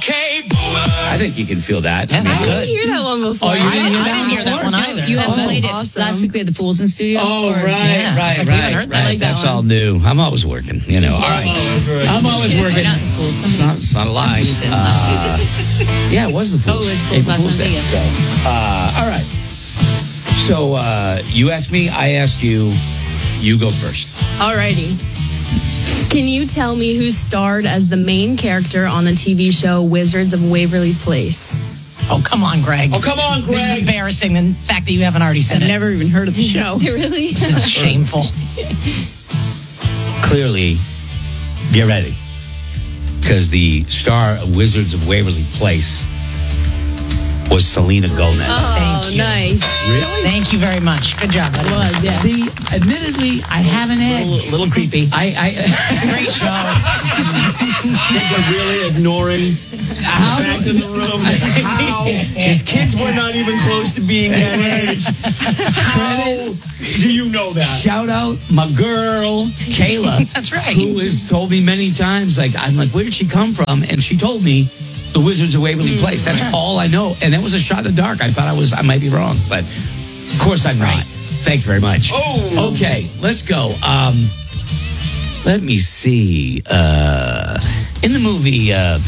Okay, boomer. I think you can feel that. Yeah, that's I good. didn't hear that one before. Oh, you didn't hear I that didn't hear that one either. You haven't played awesome. it. Last week we had the Fools in studio. Oh, or- Yeah. right. We haven't heard that. I like that That's one. all new. I'm always working, you know. All right. I'm always We're working. not the Fools. It's not a lie. Somebody said Yeah, it was the Fools. Oh, it was Fools April last Fool's Sunday, Day. So, all right. So you asked me, I asked you. You go first. Alrighty. Can you tell me who starred as the main character on the TV show Wizards of Waverly Place? Oh, come on, Greg. Oh, come on, This is Greg. embarrassing. The fact that you haven't already said I've it. never even heard of the show. Really? This is shameful. Clearly, get ready. Because the star of Wizards of Waverly Place was Selena Gomez. Oh, you. nice. Really? Thank you very much. Good job. It was, yeah. See, admittedly, I have an edge. Little creepy. Great show. Think we're really ignoring the fact in the room that how his kids were not even close to being that age. How do you know that? Shout out my girl, Kayla. That's right. Who has told me many times, I'm like, where did she come from? And she told me the Wizards of Waverly Place. That's all I know. And that was a shot in the dark. I thought I might be wrong, but of course I'm right. Thank you very much. Oh. Okay, let's go. Let me see. In the movie,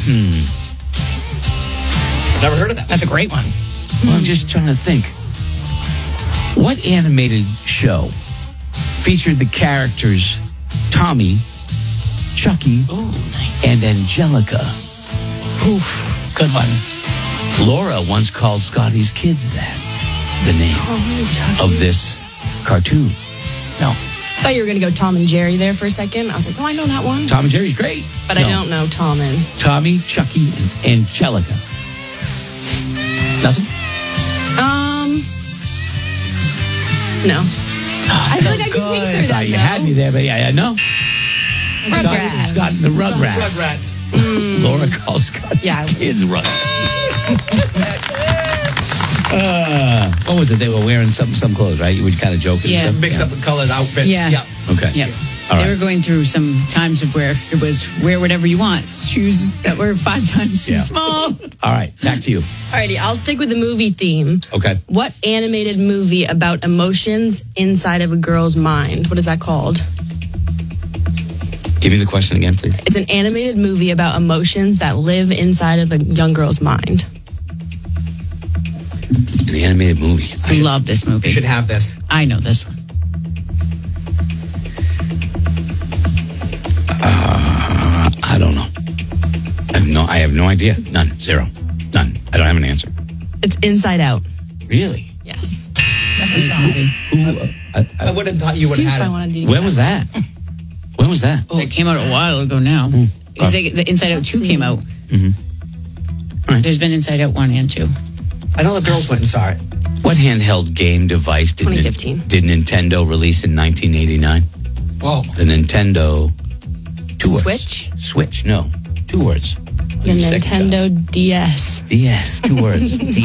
Never heard of that. That's a great one. well, I'm just trying to think. What animated show featured the characters Tommy, Chucky, Nice. and Angelica? Oof. Good one. Laura once called Scotty's kids that, the name of this cartoon. No. I thought you were going to go Tom and Jerry there for a second. I was like, oh, I know that one. Tom and Jerry's great. But I don't know Tom and... Tommy, Chucky, and Angelica. Nothing? No. I feel like I can picture I thought that you now. had me there, but yeah, I know. Rugrats. Scott and the Rugrats. Rugrats. Laura calls Scotty's Yeah. kids Rugrats. What was it? They were wearing some clothes, right? You were kind of joking. Yeah. Mixed up with colored outfits. Yeah. Yep. Okay. Yep. All They right. were going through some times of where it was wear whatever you want. Shoes that were 5 times too Yeah. small. All right. Back to you. Alrighty, I'll stick with the movie theme. Okay. What animated movie about emotions inside of a girl's mind? What is that called? Give me the question again, please. It's an animated movie about emotions that live inside of a young girl's mind. An animated movie. I love this movie. You should have this. I know this one. I don't know. I have no idea. None. Zero. None. I don't have an answer. It's Inside Out. Really? Yes. Who? I would have thought you would Please, have I had it. wanted to do When was that? When was that? Oh, it came out a while ago now. Because the Inside Out 2 came out. Right. There's been Inside Out 1 and 2. I know the girls went and saw it. What handheld game device did 2015. Did Nintendo release in 1989? Whoa. The Nintendo. 2 words. Switch? Switch. No. 2 words. The Nintendo DS. DS. 2 words. DS.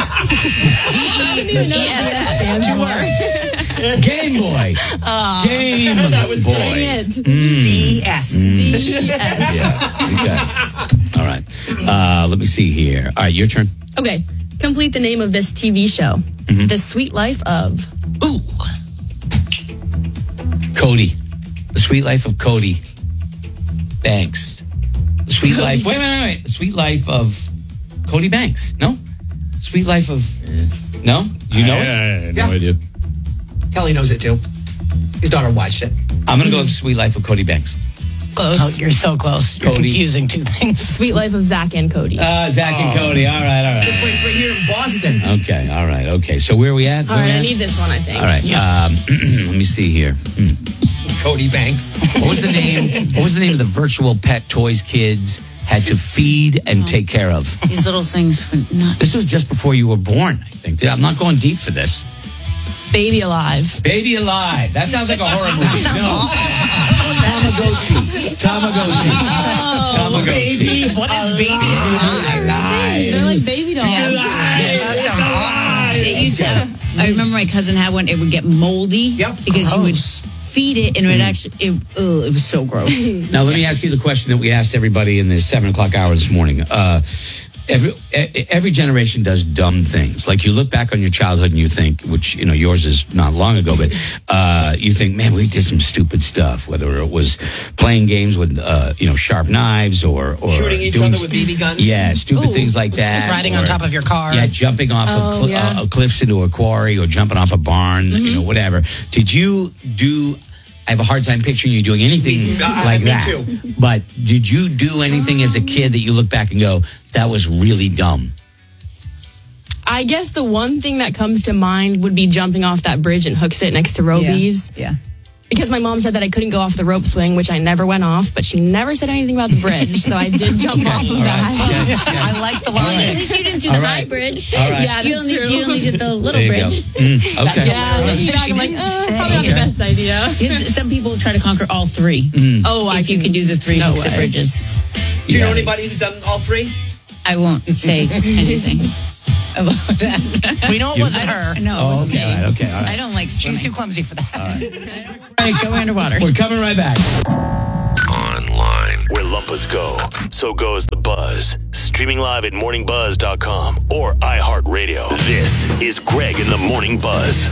DS. 2 words. Game Boy. Game Boy. Dang it. DS. DS. Yeah. Okay. All right. Let me see here. All right. Your turn. Okay. Complete the name of this TV show. The Sweet Life of... Ooh. Cody. The Sweet Life of Cody Banks. The Sweet Life. Wait. The Sweet Life of Cody Banks. No? Sweet Life of. No? You know it? I had Yeah. no idea. Kelly knows it too. His daughter watched it. I'm going to go with Sweet Life of Cody Banks. Oh, Close. you're so close. You're Cody. confusing two things. Sweet Life of Zach and Cody. Zach and Cody. All right. Place right here in Boston. Okay. All right. Okay. So where are we at? All Where right, we I at? need this one, I think. All right. Let me see here. Cody Banks. What was the name? What was the name of the virtual pet toys kids had to feed and take care of? These little things were nuts. This was just before you were born, I think. I'm not going deep for this. Baby Alive. Baby Alive. That sounds like a horror movie. No. Tamagotchi. Baby. What is baby alive? They're like baby dolls. They used to have, I remember my cousin had one. It would get moldy Yep. because you would feed it, and it would actually, it was so gross. Now, let me ask you the question that we asked everybody in the 7 o'clock hour this morning. Every generation does dumb things. Like you look back on your childhood and you think, which, yours is not long ago, but you think, man, we did some stupid stuff, whether it was playing games with, sharp knives or shooting each other with BB guns. Yeah, stupid things like that. Riding on top of your car. Yeah, jumping off of cliffs into a quarry or jumping off a barn, whatever. Did you do... I have a hard time picturing you doing anything like that. Me too. But did you do anything as a kid that you look back and go, that was really dumb? I guess the one thing that comes to mind would be jumping off that bridge in Hooksett next to Roby's. Yeah. Because my mom said that I couldn't go off the rope swing, which I never went off, but she never said anything about the bridge, so I did jump off of that. I like the Well, line. at least you didn't do the high bridge. All right. Yeah, You that's true. only did the little There you go. bridge. Okay. Yeah, looking back, I'm like, probably not the best idea. Because some people try to conquer all three. Oh, If you can do the three No Hooksett way. bridges. Do you know anybody who's done all three? I won't say anything about that. We know it wasn't her. No, it wasn't me. All right. I don't like She's swimming. too clumsy for that. Right, go underwater. We're coming right back. Online, where Lumpus go, so goes the buzz. Streaming live at morningbuzz.com or iHeartRadio. This is Greg in the Morning Buzz.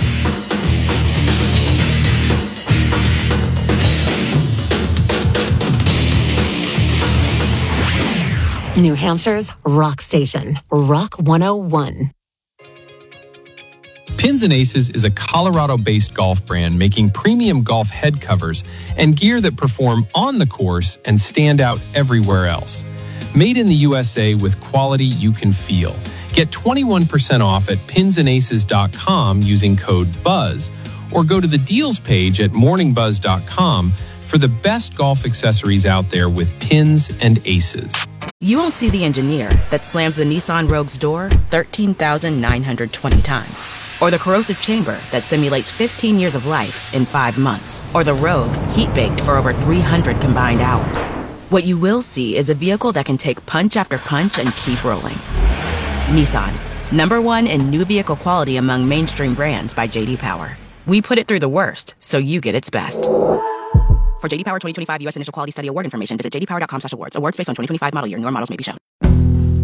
New Hampshire's rock station, Rock 101. Pins and Aces is a Colorado-based golf brand making premium golf head covers and gear that perform on the course and stand out everywhere else. Made in the USA with quality you can feel. Get 21% off at pinsandaces.com using code BUZZ or go to the deals page at morningbuzz.com for the best golf accessories out there with pins and aces. You won't see the engineer that slams the Nissan Rogue's door 13,920 times. Or the corrosive chamber that simulates 15 years of life in 5 months. Or the Rogue heat-baked for over 300 combined hours. What you will see is a vehicle that can take punch after punch and keep rolling. Nissan, #1 in new vehicle quality among mainstream brands by J.D. Power. We put it through the worst, so you get its best. For J.D. Power 2025 U.S. Initial Quality Study Award information, visit jdpower.com/awards. Awards based on 2025 model year. Newer models may be shown.